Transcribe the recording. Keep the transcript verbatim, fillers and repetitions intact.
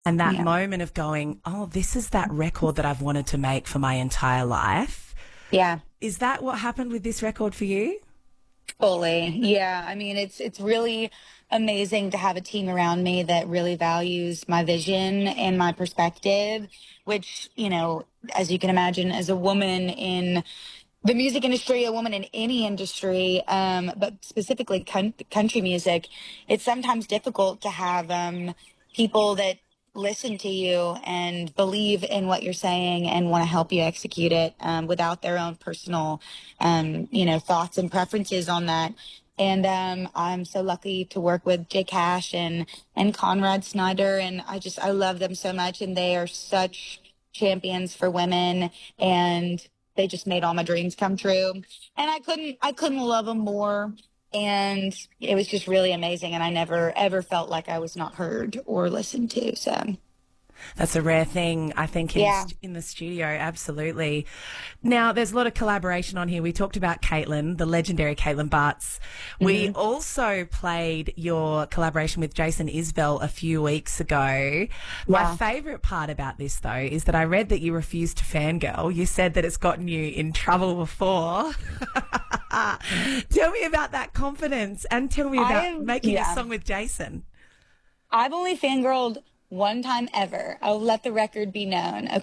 And that Yeah. moment of going, oh, this is that record that I've wanted to make for my entire life. Yeah. Is that what happened with this record for you? Fully. Yeah. I mean, it's it's really amazing to have a team around me that really values my vision and my perspective, which, you know, as you can imagine, as a woman in the music industry, a woman in any industry, um, but specifically coun- country music, it's sometimes difficult to have um, people that listen to you and believe in what you're saying and want to help you execute it um, without their own personal, um, you know, thoughts and preferences on that. And um, I'm so lucky to work with Jay Cash and and Conrad Snyder, and I just I love them so much, and they are such champions for women, and they just made all my dreams come true. And I couldn't I couldn't love them more. And it was just really amazing. And I never ever felt like I was not heard or listened to. So That's a rare thing, I think, in yeah. in the studio. Absolutely. Now, there's a lot of collaboration on here. We talked about Caitlin, the legendary Caitlin Bartz. We Hmm. also played your collaboration with Jason Isbell a few weeks ago. My Yeah. favourite part about this, though, is that I read that you refused to fangirl. You said that it's gotten you in trouble before. Tell me about that confidence, and tell me I about am making a yeah. song with Jason. I've only fangirled one time ever. I'll let the record be known.